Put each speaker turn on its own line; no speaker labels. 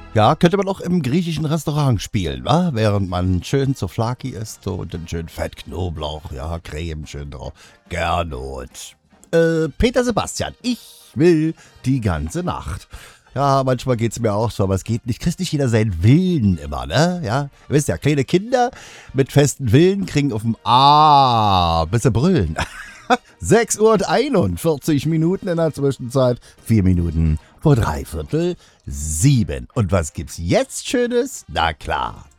Ja, könnte man auch im griechischen Restaurant spielen, wa? Während man schön Souvlaki isst so, und dann schön Fett, Knoblauch, ja, Creme schön drauf. Gernot. Peter Sebastian, ich will die ganze Nacht. Ja, manchmal geht's mir auch so, aber es geht nicht. Kriegt nicht jeder seinen Willen immer, ne? Ja, ihr wisst ja, kleine Kinder mit festen Willen kriegen auf dem bis sie brüllen. 6:41 in der Zwischenzeit. 4 Minuten vor 6:45. Und was gibt's jetzt Schönes? Na klar.